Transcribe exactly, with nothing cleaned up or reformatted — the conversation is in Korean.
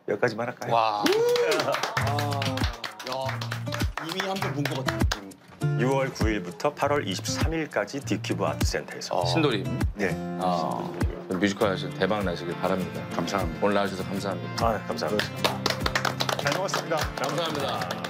여기까지만 할까요? 와. 아, 야, 이미 한 번 본 것 같은 느낌. 유월 구일부터 팔월 이십삼일까지 디큐브 아트센터에서. 신도림. 네. 아, 뮤지컬 하시면 대박 나시길 바랍니다. 감사합니다. 오늘 나와주셔서 감사합니다. 아, 감사합니다. 잘 먹었습니다. 감사합니다.